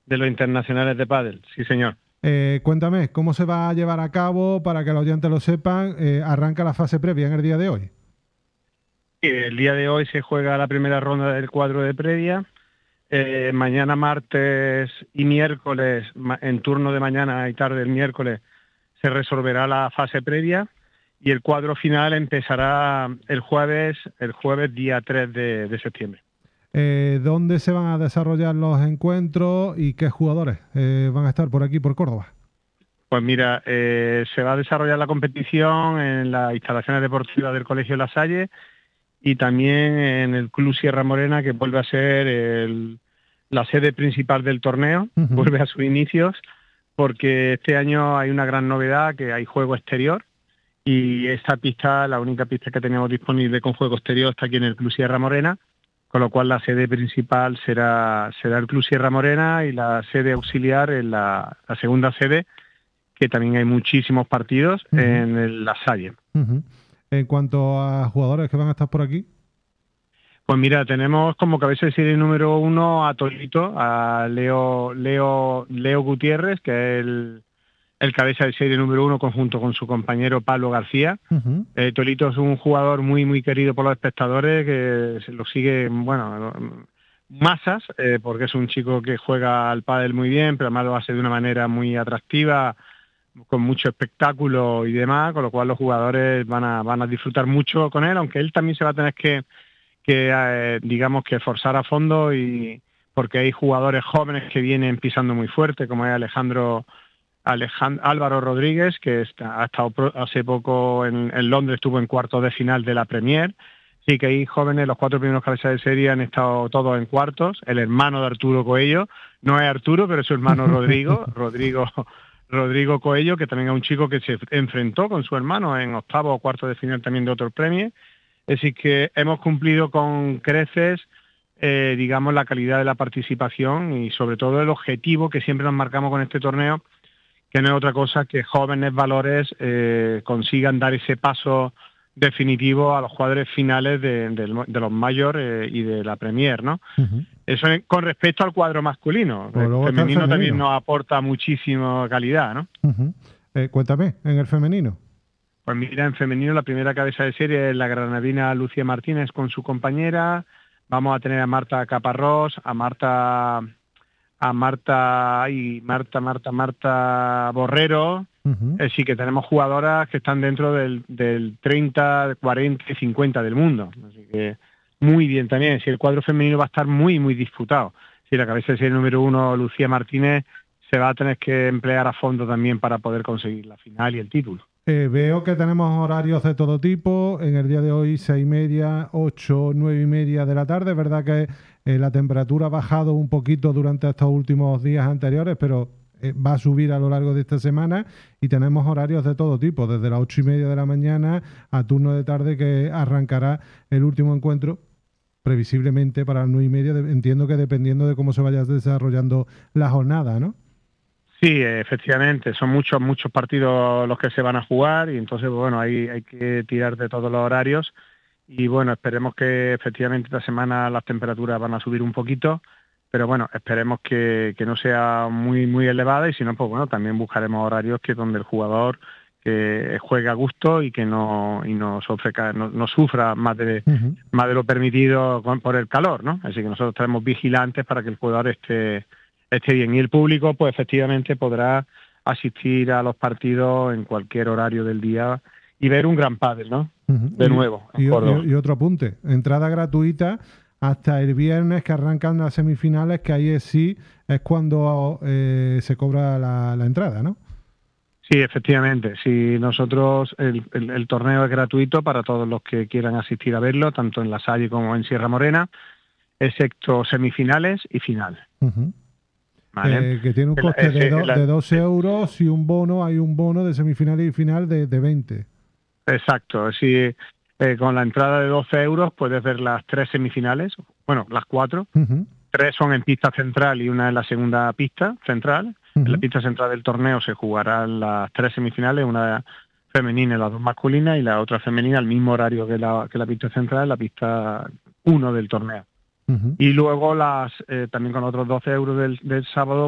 de los internacionales de pádel, sí señor. Cuéntame, ¿cómo se va a llevar a cabo para que los oyentes lo sepan? ¿Arranca la fase previa en el día de hoy? El día de hoy se juega la primera ronda del cuadro de previa. Mañana martes y miércoles, en turno de mañana y tarde el miércoles, se resolverá la fase previa y el cuadro final empezará el jueves día 3 de septiembre. ¿Dónde se van a desarrollar los encuentros y qué jugadores van a estar por aquí, por Córdoba? Pues mira, se va a desarrollar la competición en las instalaciones deportivas del Colegio La Salle y también en el Club Sierra Morena, que vuelve a ser la sede principal del torneo, vuelve a sus inicios, porque este año hay una gran novedad, que hay juego exterior, y esta pista, la única pista que teníamos disponible con juego exterior, está aquí en el Club Sierra Morena, con lo cual la sede principal será el Club Sierra Morena y la sede auxiliar en la segunda sede, que también hay muchísimos partidos en La Salle. En cuanto a jugadores que van a estar por aquí. Pues mira, tenemos como cabeza de serie número 1 a Tolito, a Leo Gutiérrez, que es el cabeza de serie número 1 conjunto con su compañero Pablo García. Tolito es un jugador muy muy querido por los espectadores, que se lo sigue, bueno, masas, porque es un chico que juega al pádel muy bien, pero además lo hace de una manera muy atractiva, con mucho espectáculo y demás, con lo cual los jugadores van a disfrutar mucho con él, aunque él también se va a tener que digamos que forzar a fondo, y porque hay jugadores jóvenes que vienen pisando muy fuerte, como es Álvaro Rodríguez, que ha estado hace poco en Londres, estuvo en cuartos de final de la Premier. Sí que hay jóvenes, los 4 primeros cabezas de serie han estado todos en cuartos. El hermano de Arturo Coello, no es Arturo, pero es su hermano Rodrigo Coello, que también es un chico que se enfrentó con su hermano en octavo o cuartos de final también de otro Premier. Es decir, que hemos cumplido con creces, digamos, la calidad de la participación y sobre todo el objetivo que siempre nos marcamos con este torneo, que no es otra cosa que jóvenes valores consigan dar ese paso definitivo a los cuadros finales de los mayores y de la Premier, ¿no? Eso con respecto al cuadro masculino. El femenino también nos aporta muchísima calidad, ¿no? Cuéntame, en el femenino. Pues mira, en femenino la primera cabeza de serie es la granadina Lucía Martínez con su compañera. Vamos a tener a Marta Caparrós, a Marta Borrero. Sí que tenemos jugadoras que están dentro del 30, 40 y 50 del mundo. Así que muy bien también. Si el cuadro femenino va a estar muy, muy disputado. Si la cabeza de serie número 1, Lucía Martínez, se va a tener que emplear a fondo también para poder conseguir la final y el título. Veo que tenemos horarios de todo tipo. En el día de hoy 6:30, 8, 9:30 de la tarde. Es verdad que la temperatura ha bajado un poquito durante estos últimos días anteriores, pero va a subir a lo largo de esta semana, y tenemos horarios de todo tipo, desde las 8:30 de la mañana a turno de tarde, que arrancará el último encuentro previsiblemente para las 9:30. Entiendo que dependiendo de cómo se vaya desarrollando la jornada, ¿no? Sí, efectivamente, son muchos partidos los que se van a jugar, y entonces, bueno, hay que tirar de todos los horarios, y bueno, esperemos que efectivamente esta semana las temperaturas van a subir un poquito, pero bueno, esperemos que no sea muy muy elevada, y si no, pues bueno, también buscaremos horarios que donde el jugador que juegue a gusto y que no sufra más de lo permitido por el calor, ¿no? Así que nosotros estaremos vigilantes para que el jugador esté bien, y el público pues efectivamente podrá asistir a los partidos en cualquier horario del día y ver un gran pádel, ¿no? De nuevo, en Córdoba. Y otro apunte, entrada gratuita hasta el viernes, que arrancan las semifinales, que ahí sí es cuando se cobra la entrada, ¿no? Sí, efectivamente. Sí, nosotros el torneo es gratuito para todos los que quieran asistir a verlo, tanto en La Salle como en Sierra Morena, excepto semifinales y final. ¿Vale? Que tiene un coste de 12 euros, y hay un bono de semifinal y final de 20. Exacto. Sí, con la entrada de 12 euros puedes ver las 3 semifinales, bueno, las 4. 3 son en pista central y una en la segunda pista central. En la pista central del torneo se jugarán las 3 semifinales, una femenina y las 2 masculinas, y la otra femenina al mismo horario que la pista central, la pista 1 del torneo. Y luego también con otros 12 euros del sábado